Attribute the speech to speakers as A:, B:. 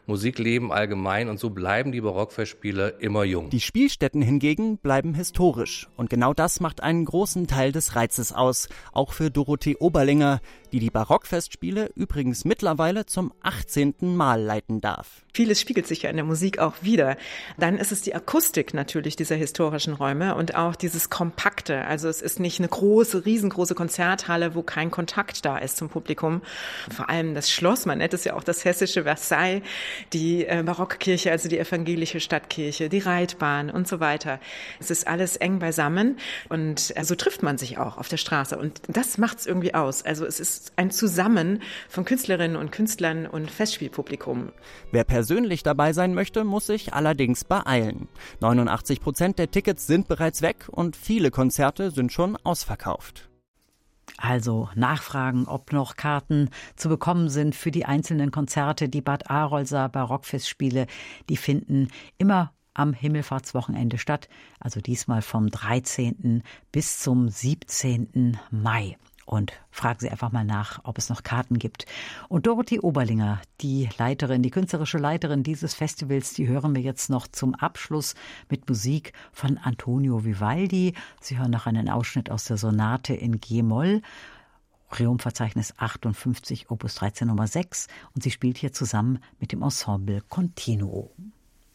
A: Musikleben allgemein und so bleiben die Barockfestspiele immer jung.
B: Die Spielstätten hingegen bleiben historisch und genau das macht einen großen Teil des Reizes aus, auch für Dorothee Oberlinger, die die Barockfestspiele übrigens mittlerweile zum 18. Mal leiten darf.
C: Vieles spiegelt sich ja in der Musik auch wieder. Dann ist es die Akustik natürlich dieser historischen Räume und auch dieses Kompakte. Also es ist nicht eine riesengroße Konzerthalle, wo kein Kontakt da ist zum Publikum. Vor allem das Schloss, man nennt es ja auch das hessische Versailles, die Barockkirche, also die evangelische Stadtkirche, die Reitbahn und so weiter. Es ist alles eng beisammen und so trifft man sich auch auf der Straße und das macht es irgendwie aus. Also es ist ein Zusammen von Künstlerinnen und Künstlern und Festspielpublikum.
B: Wer persönlich dabei sein möchte, muss sich allerdings beeilen. 89% der Tickets sind bereits weg und viele Konzerte sind schon ausverkauft.
D: Also nachfragen, ob noch Karten zu bekommen sind für die einzelnen Konzerte. Die Bad Arolser Barockfestspiele, die finden immer am Himmelfahrtswochenende statt. Also diesmal vom 13. bis zum 17. Mai. Und fragen Sie einfach mal nach, ob es noch Karten gibt. Und Dorothee Oberlinger, die künstlerische Leiterin dieses Festivals, die hören wir jetzt noch zum Abschluss mit Musik von Antonio Vivaldi. Sie hören noch einen Ausschnitt aus der Sonate in G-Moll, Reumverzeichnis 58, Opus 13 Nummer 6. Und sie spielt hier zusammen mit dem Ensemble Continuo.